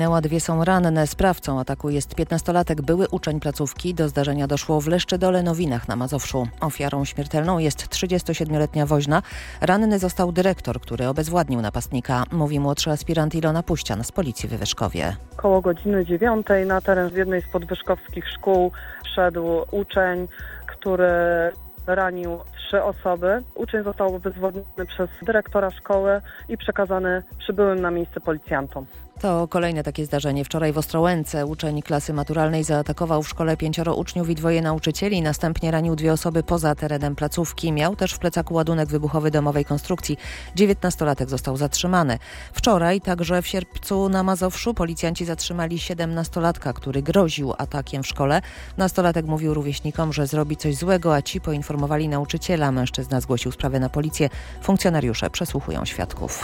Dwie są ranne. Sprawcą ataku jest 15-latek, były uczeń placówki. Do zdarzenia doszło w Leszczydole-Nowinach na Mazowszu. Ofiarą śmiertelną jest 37-letnia woźna. Ranny został dyrektor, który obezwładnił napastnika, mówi młodszy aspirant Ilona Puścian z Policji w Wywyżkowie. Koło godziny 9 na teren jednej z podwyżkowskich szkół wszedł uczeń, który ranił 3 osoby. Uczeń został obezwładniony przez dyrektora szkoły i przekazany przybyłym na miejsce policjantom. To kolejne takie zdarzenie. Wczoraj w Ostrołęce uczeń klasy maturalnej zaatakował w szkole 5 uczniów i 2 nauczycieli. Następnie ranił 2 osoby poza terenem placówki. Miał też w plecaku ładunek wybuchowy domowej konstrukcji. 19-latek został zatrzymany. Wczoraj, także w Sierpcu na Mazowszu, policjanci zatrzymali 17-latka, który groził atakiem w szkole. Nastolatek mówił rówieśnikom, że zrobi coś złego, a ci poinformowali nauczyciela. Mężczyzna zgłosił sprawę na policję. Funkcjonariusze przesłuchują świadków.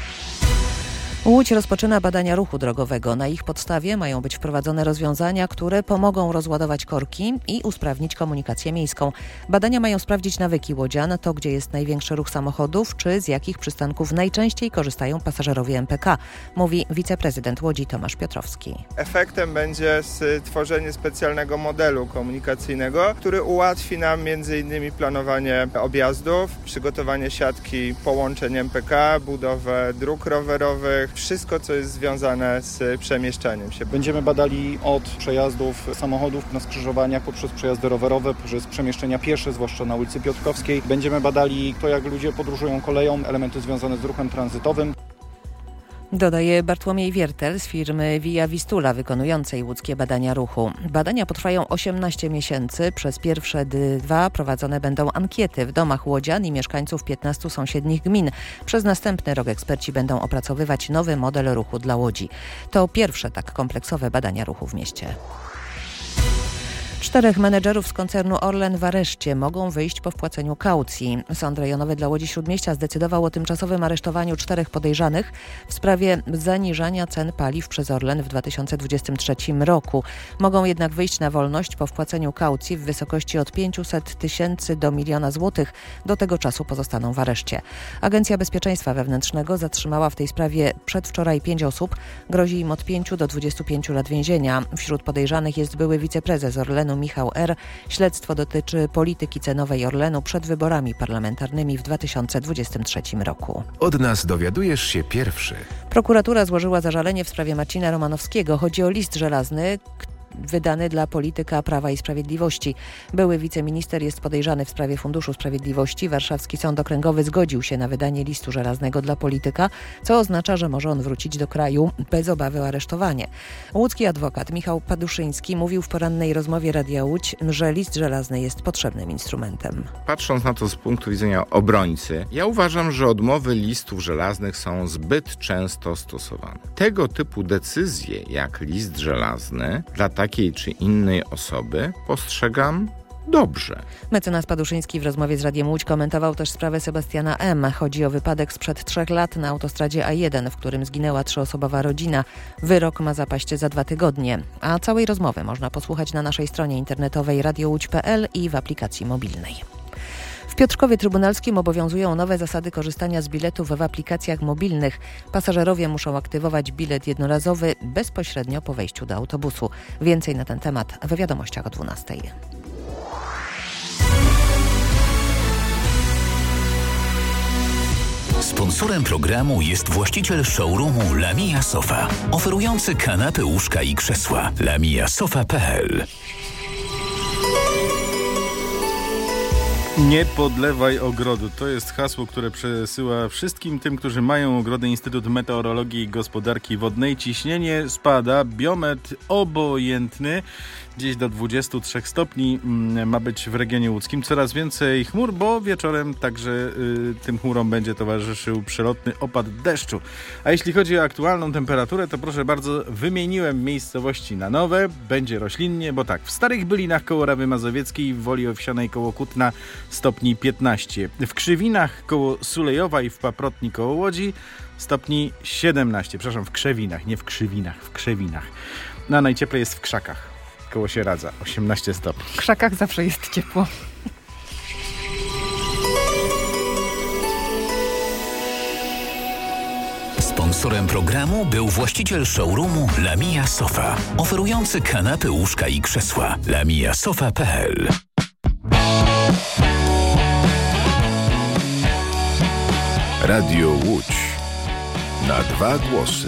Łódź rozpoczyna badania ruchu drogowego. Na ich podstawie mają być wprowadzone rozwiązania, które pomogą rozładować korki i usprawnić komunikację miejską. Badania mają sprawdzić nawyki łodzian, to gdzie jest największy ruch samochodów, czy z jakich przystanków najczęściej korzystają pasażerowie MPK, mówi wiceprezydent Łodzi Tomasz Piotrowski. Efektem będzie stworzenie specjalnego modelu komunikacyjnego, który ułatwi nam m.in. planowanie objazdów, przygotowanie siatki połączeń MPK, budowę dróg rowerowych, wszystko, co jest związane z przemieszczaniem się. Będziemy badali od przejazdów samochodów na skrzyżowaniach, poprzez przejazdy rowerowe, poprzez przemieszczenia piesze, zwłaszcza na ulicy Piotrkowskiej. Będziemy badali to, jak ludzie podróżują koleją, elementy związane z ruchem tranzytowym. Dodaje Bartłomiej Wiertel z firmy Via Vistula wykonującej łódzkie badania ruchu. Badania potrwają 18 miesięcy. Przez pierwsze 2 prowadzone będą ankiety w domach łodzian i mieszkańców 15 sąsiednich gmin. Przez następny rok eksperci będą opracowywać nowy model ruchu dla Łodzi. To pierwsze tak kompleksowe badania ruchu w mieście. 4 menedżerów z koncernu Orlen w areszcie mogą wyjść po wpłaceniu kaucji. Sąd rejonowy dla Łodzi Śródmieścia zdecydował o tymczasowym aresztowaniu 4 podejrzanych w sprawie zaniżania cen paliw przez Orlen w 2023 roku. Mogą jednak wyjść na wolność po wpłaceniu kaucji w wysokości od 500 000 do 1 000 000 złotych. Do tego czasu pozostaną w areszcie. Agencja Bezpieczeństwa Wewnętrznego zatrzymała w tej sprawie przedwczoraj 5 osób. Grozi im od 5 do 25 lat więzienia. Wśród podejrzanych jest były wiceprezes Orlenu Michał R. Śledztwo dotyczy polityki cenowej Orlenu przed wyborami parlamentarnymi w 2023 roku. Od nas dowiadujesz się pierwszy. Prokuratura złożyła zażalenie w sprawie Marcina Romanowskiego. Chodzi o list żelazny, wydany dla polityka Prawa i Sprawiedliwości. Były wiceminister jest podejrzany w sprawie Funduszu Sprawiedliwości. Warszawski Sąd Okręgowy zgodził się na wydanie listu żelaznego dla polityka, co oznacza, że może on wrócić do kraju bez obawy o aresztowanie. Łódzki adwokat Michał Paduszyński mówił w porannej rozmowie Radia Łódź, że list żelazny jest potrzebnym instrumentem. Patrząc na to z punktu widzenia obrońcy, ja uważam, że odmowy listów żelaznych są zbyt często stosowane. Tego typu decyzje, jak list żelazny, dla takiej czy innej osoby postrzegam dobrze. Mecenas Paduszyński w rozmowie z Radiem Łódź komentował też sprawę Sebastiana M. Chodzi o wypadek sprzed 3 lat na autostradzie A1, w którym zginęła 3-osobowa rodzina. Wyrok ma zapaść za 2 tygodnie. A całej rozmowy można posłuchać na naszej stronie internetowej radiołódź.pl i w aplikacji mobilnej. W Piotrkowie Trybunalskim obowiązują nowe zasady korzystania z biletów w aplikacjach mobilnych. Pasażerowie muszą aktywować bilet jednorazowy bezpośrednio po wejściu do autobusu. Więcej na ten temat we wiadomościach o 12. Sponsorem programu jest właściciel showroomu Lamia Sofa, oferujący kanapy, łóżka i krzesła. lamiasofa.pl. Nie podlewaj ogrodu. To jest hasło, które przesyła wszystkim tym, którzy mają ogrody. Instytut Meteorologii i Gospodarki Wodnej. Ciśnienie spada, biometr obojętny. Gdzieś do 23 stopni ma być w regionie łódzkim. Coraz więcej chmur, bo wieczorem także tym chmurom będzie towarzyszył przelotny opad deszczu. A jeśli chodzi o aktualną temperaturę, to proszę bardzo, wymieniłem miejscowości na nowe. Będzie roślinnie, bo tak, w Starych Bylinach koło Rawy Mazowieckiej, w Woli Owsianej koło Kutna stopni 15. W Krzywinach koło Sulejowa i w Paprotni koło Łodzi stopni 17. Przepraszam, w Krzewinach, nie w Krzywinach, w Krzewinach. No, a najcieplej jest w Krzakach. Koło Sieradza, 18 stopni. W Krzakach zawsze jest ciepło. Sponsorem programu był właściciel showroomu Lamia Sofa, oferujący kanapy, łóżka i krzesła. lamiasofa.pl. Radio Łódź. Na 2 głosy.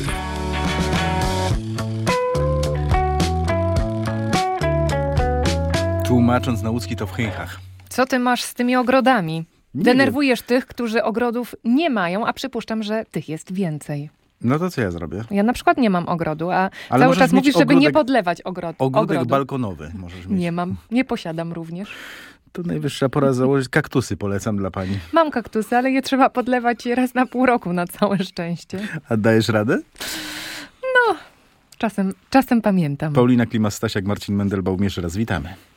Tłumacząc na łódzki to w Chęchach. Co ty masz z tymi ogrodami? Denerwujesz tych, którzy ogrodów nie mają, a przypuszczam, że tych jest więcej. No to co ja zrobię? Ja na przykład nie mam ogrodu, a Ale cały czas mówisz, żeby nie podlewać Ogródek ogrodu. balkonowy możesz mieć. Nie mam, nie posiadam również. To najwyższa pora założyć kaktusy, polecam dla pani. Mam kaktusy, ale je trzeba podlewać raz na pół roku na całe szczęście. A dajesz radę? Czasem pamiętam. Paulina Klimas-Stasiak, Marcin Mendelbaum, jeszcze raz witamy.